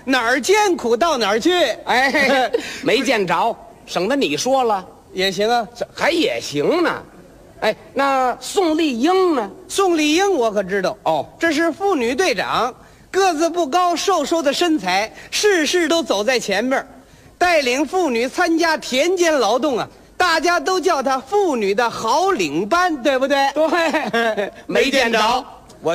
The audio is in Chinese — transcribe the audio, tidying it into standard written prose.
哪儿艰苦到哪儿去。 哎，没见着，省得你说了也行啊。 这还也行呢。哎，那宋丽英呢？ 宋丽英我可知道哦， 这是妇女队长，个子不高，瘦瘦的身材，事事都走在前面，带领妇女参加田间劳动啊。大家都叫她妇女的好领班，对不对？ 对，没见着。